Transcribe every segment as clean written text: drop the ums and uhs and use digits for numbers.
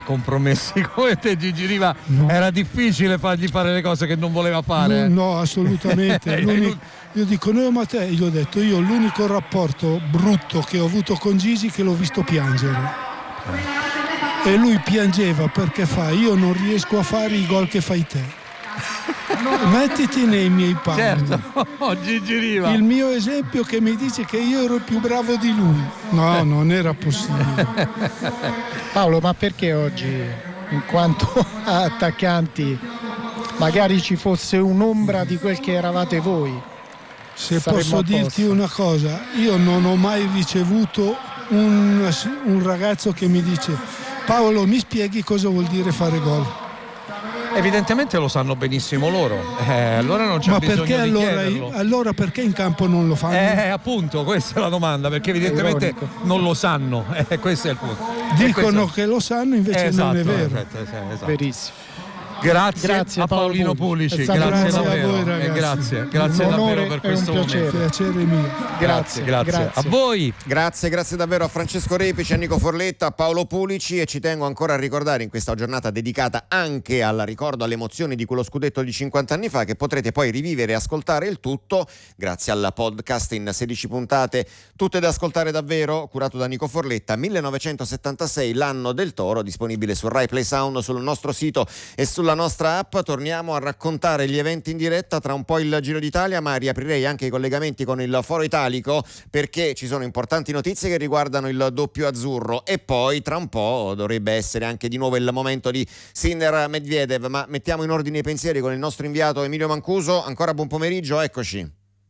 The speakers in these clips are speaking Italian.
compromessi come te, Gigi Riva. No. Era difficile fargli fare le cose che non voleva fare. No, assolutamente. Io dico noi a te, gli ho detto, io l'unico rapporto brutto che ho avuto con Gigi che l'ho visto piangere. E lui piangeva perché io non riesco a fare i gol che fai te. Mettiti nei miei panni. Certo, Gigi Riva. Il mio esempio che mi dice che io ero più bravo di lui. No, non era possibile. Paolo, ma perché oggi, in quanto attaccanti, magari ci fosse un'ombra di quel che eravate voi? Se posso dirti una cosa, io non ho mai ricevuto un ragazzo che mi dice: Paolo, mi spieghi cosa vuol dire fare gol? Evidentemente lo sanno benissimo loro, allora non c'è bisogno di chiederlo. Allora perché in campo non lo fanno? Appunto, questa è la domanda, perché evidentemente non lo sanno, questo è il punto. Dicono che lo sanno, invece non è vero. Esatto. Verissimo. Grazie a Paolino Pulici, grazie davvero, a voi, ragazzi. Grazie davvero per questo momento. Piacere mio. Grazie a voi. Grazie davvero a Francesco Repici, a Nico Forletta, a Paolo Pulici, e ci tengo ancora a ricordare in questa giornata dedicata anche al ricordo, alle emozioni di quello scudetto di 50 anni fa, che potrete poi rivivere e ascoltare il tutto grazie al podcast in 16 puntate, tutte da ascoltare davvero, curato da Nico Forletta. 1976, l'anno del toro, disponibile su Rai Play Sound, sul nostro sito e sulla nostra app. Torniamo a raccontare gli eventi in diretta, tra un po' il Giro d'Italia, ma riaprirei anche i collegamenti con il Foro Italico, perché ci sono importanti notizie che riguardano il doppio azzurro, e poi tra un po' dovrebbe essere anche di nuovo il momento di Sinner-Medvedev. Ma mettiamo in ordine i pensieri con il nostro inviato Emilio Mancuso. Ancora buon pomeriggio, eccoci.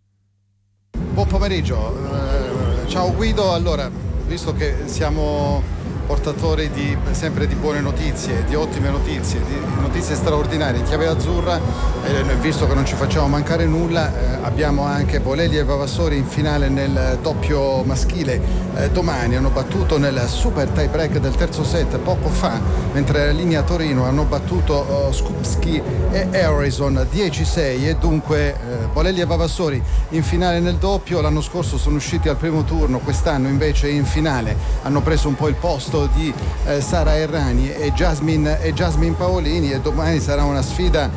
Buon pomeriggio, ciao Guido. Allora, visto che siamo portatori sempre di buone notizie, di ottime notizie, di notizie straordinarie in chiave azzurra, visto che non ci facciamo mancare nulla, abbiamo anche Bolelli e Vavassori in finale nel doppio maschile. Domani hanno battuto nel super tie break del terzo set poco fa, mentre la linea Torino hanno battuto Skupski e Harrison 10-6, e dunque Bolelli e Vavassori in finale nel doppio. L'anno scorso sono usciti al primo turno, quest'anno invece in finale hanno preso un po' il posto di Sara Errani e Jasmine Paolini, e domani sarà una sfida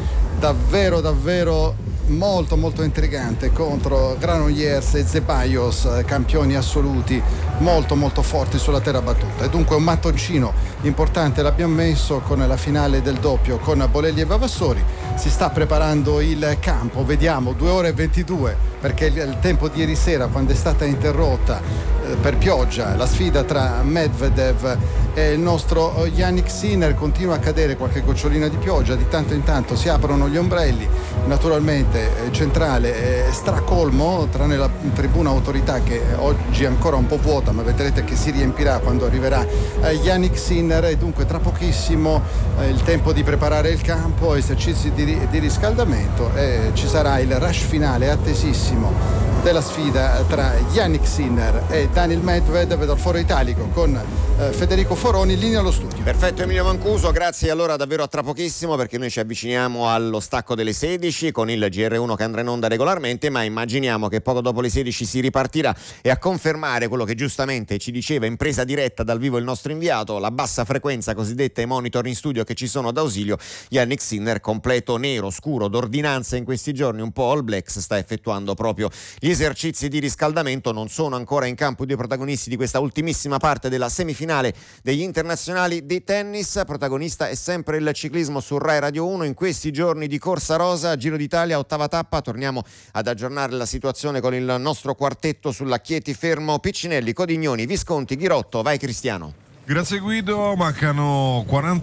davvero molto intrigante contro Granollers e Zeballos, campioni assoluti molto forti sulla terra battuta. E dunque un mattoncino importante l'abbiamo messo con la finale del doppio con Bolelli e Vavassori. Si sta preparando il campo, vediamo 2 ore e 22, perché il tempo di ieri sera, quando è stata interrotta per pioggia la sfida tra Medvedev e il nostro Jannik Sinner, continua a cadere qualche gocciolina di pioggia, di tanto in tanto si aprono gli ombrelli. Naturalmente centrale stracolmo, tranne la tribuna autorità che oggi è ancora un po' vuota, ma vedrete che si riempirà quando arriverà Jannik Sinner, e dunque tra pochissimo il tempo di preparare il campo, esercizi di riscaldamento, e ci sarà il rush finale attesissimo della sfida tra Jannik Sinner e Daniil Medvedev dal Foro Italico con Federico Foroni in linea allo studio. Perfetto Emilio Mancuso, grazie. Allora davvero a tra pochissimo, perché noi ci avviciniamo allo stacco delle 16 con il GR1 che andrà in onda regolarmente, ma immaginiamo che poco dopo le 16 si ripartirà, e a confermare quello che giustamente ci diceva in presa diretta dal vivo il nostro inviato, la bassa frequenza cosiddetta ai monitor in studio che ci sono d'ausilio. Jannik Sinner, completo nero scuro d'ordinanza in questi giorni, un po' all blacks, sta effettuando proprio gli esercizi di riscaldamento. Non sono ancora in campo i due protagonisti di questa ultimissima parte della semifinale degli internazionali di tennis. Protagonista è sempre il ciclismo su Rai Radio 1 in questi giorni di corsa rosa, Giro d'Italia, ottava tappa. Torniamo ad aggiornare la situazione con il nostro quartetto sulla Chieti Fermo, Piccinelli, Codignoni, Visconti, Ghirotto. Vai Cristiano. Grazie Guido, mancano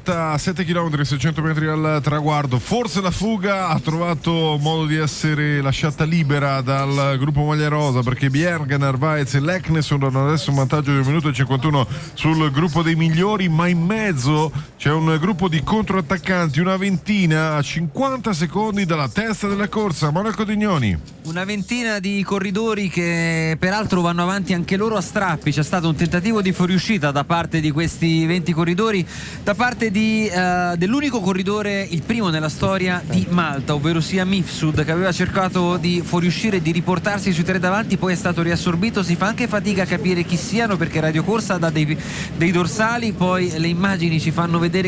47 km e 600 metri al traguardo. Forse la fuga ha trovato modo di essere lasciata libera dal gruppo maglia rosa, perché Bjergen, Narvaez e Leknes hanno adesso un vantaggio di 1 minuto e 51 sul gruppo dei migliori, ma in mezzo c'è un gruppo di controattaccanti, una ventina a 50 secondi dalla testa della corsa. Monaco Dignoni. Una ventina di corridori che peraltro vanno avanti anche loro a strappi. C'è stato un tentativo di fuoriuscita da parte di questi 20 corridori, da parte dell'unico corridore, il primo nella storia di Malta, ovvero sia Mifsud, che aveva cercato di fuoriuscire e di riportarsi sui 3 davanti, poi è stato riassorbito. Si fa anche fatica a capire chi siano, perché Radio Corsa dà dei dorsali, poi le immagini ci fanno vedere